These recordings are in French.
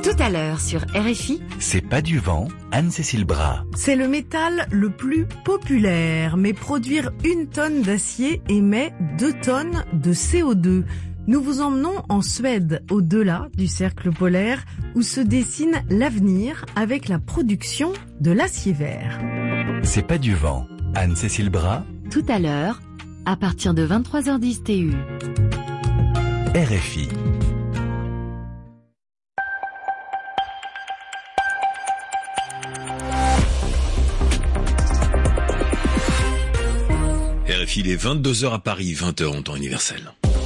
Tout à l'heure sur RFI. C'est pas du vent, Anne-Cécile Bras. C'est le métal le plus populaire, mais produire 1 tonne d'acier émet 2 tonnes de CO2. Nous vous emmenons en Suède, au-delà du cercle polaire, où se dessine l'avenir avec la production de l'acier vert. C'est pas du vent, Anne-Cécile Bras. Tout à l'heure, à partir de 23h10 TU. RFI. RFI, il est 22h à Paris, 20h en temps universel.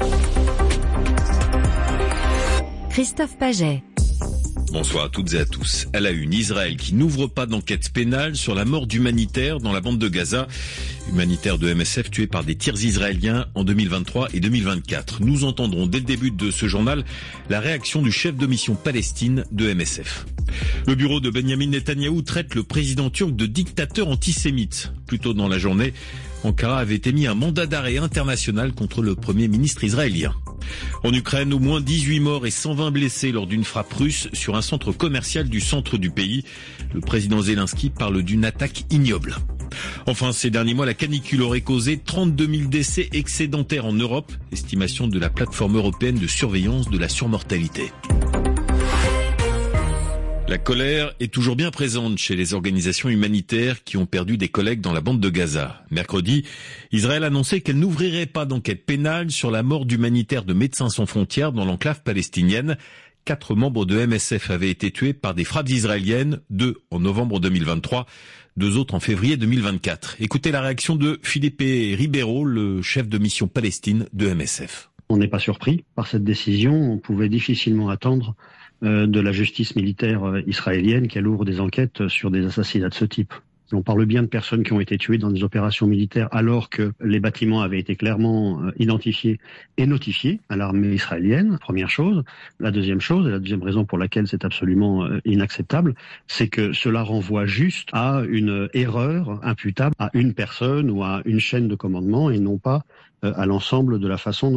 Christophe Paget. Bonsoir à toutes et à tous. À la une, Israël qui n'ouvre pas d'enquête pénale sur la mort d'humanitaires dans la bande de Gaza. Humanitaires de MSF tués par des tirs israéliens en 2023 et 2024. Nous entendrons dès le début de ce journal la réaction du chef de mission Palestine de MSF. Le bureau de Benjamin Netanyahou traite le président turc de dictateur antisémite. Plus tôt dans la journée, Ankara avait émis un mandat d'arrêt international contre le premier ministre israélien. En Ukraine, au moins 18 morts et 120 blessés lors d'une frappe russe sur un centre commercial du centre du pays. Le président Zelensky parle d'une attaque ignoble. Enfin, ces derniers mois, la canicule aurait causé 32 000 décès excédentaires en Europe, estimation de la plateforme européenne de surveillance de la surmortalité. La colère est toujours bien présente chez les organisations humanitaires qui ont perdu des collègues dans la bande de Gaza. Mercredi, Israël annonçait qu'elle n'ouvrirait pas d'enquête pénale sur la mort d'humanitaires de Médecins sans frontières dans l'enclave palestinienne. 4 membres de MSF avaient été tués par des frappes israéliennes, 2 en novembre 2023, 2 autres en février 2024. Écoutez la réaction de Felipe Ribeiro, le chef de mission Palestine de MSF. On n'est pas surpris par cette décision. On pouvait difficilement attendre de la justice militaire israélienne qu'elle ouvre des enquêtes sur des assassinats de ce type. On parle bien de personnes qui ont été tuées dans des opérations militaires alors que les bâtiments avaient été clairement identifiés et notifiés à l'armée israélienne, première chose. La deuxième chose, et la deuxième raison pour laquelle c'est absolument inacceptable, c'est que cela renvoie juste à une erreur imputable à une personne ou à une chaîne de commandement et non pas à l'ensemble de la façon